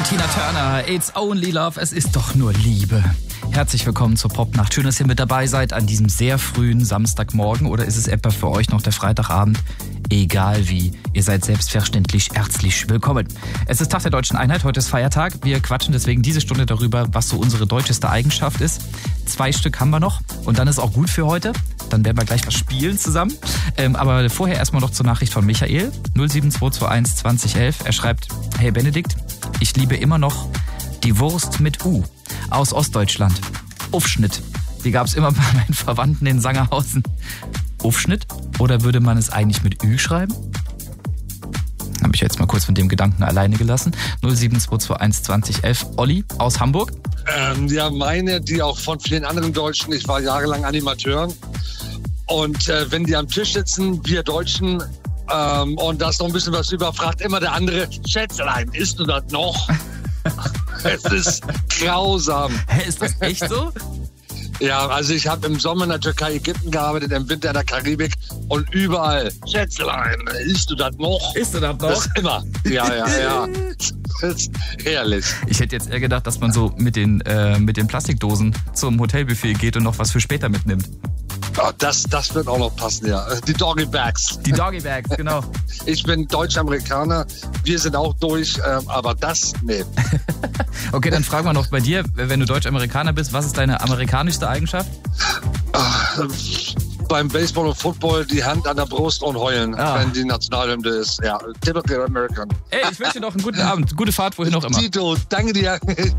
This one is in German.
und Tina Turner, It's Only Love, es ist doch nur Liebe. Herzlich willkommen zur Popnacht. Schön, dass ihr mit dabei seid an diesem sehr frühen Samstagmorgen. Oder ist es etwa für euch noch der Freitagabend? Egal wie, ihr seid selbstverständlich herzlich willkommen. Es ist Tag der Deutschen Einheit, heute ist Feiertag. Wir quatschen deswegen diese Stunde darüber, was so unsere deutscheste Eigenschaft ist. 2 Stück haben wir noch und dann ist auch gut für heute. Dann werden wir gleich was spielen zusammen. Aber vorher erstmal noch zur Nachricht von Michael, 07221 2011. Er schreibt, hey Benedikt, ich liebe immer noch die Wurst mit U aus Ostdeutschland. Aufschnitt. Die gab es immer bei meinen Verwandten in Sangerhausen. Aufschnitt? Oder würde man es eigentlich mit Ü schreiben? Habe ich jetzt mal kurz von dem Gedanken alleine gelassen. 07221 2011. Olli aus Hamburg. Ja, meine, die auch von vielen anderen Deutschen. Ich war jahrelang Animateur. Und wenn die am Tisch sitzen, wir Deutschen, und da ist noch ein bisschen was über, fragt immer der andere, Schätzelein, isst du das noch? Es ist grausam. Hä, ist das echt so? Ja, also ich habe im Sommer in der Türkei, Ägypten gearbeitet, im Winter in der Karibik und überall, Schätzelein, isst du das noch? Isst du das noch? Das immer. Ja. Das ist herrlich. Ich hätte jetzt eher gedacht, dass man so mit den Plastikdosen zum Hotelbuffet geht und noch was für später mitnimmt. Oh, das wird auch noch passen, ja. Die Doggy Bags. Die Doggy Bags, genau. Ich bin Deutsch-Amerikaner, wir sind auch durch, aber das, nee. Okay, dann fragen wir noch bei dir, wenn du Deutsch-Amerikaner bist, was ist deine amerikanischste Eigenschaft? Beim Baseball und Football die Hand an der Brust und heulen, wenn die Nationalhymne ist. Ja, typical American. Ey, ich wünsche dir noch einen guten Abend, gute Fahrt, wohin auch immer. Tito, danke dir.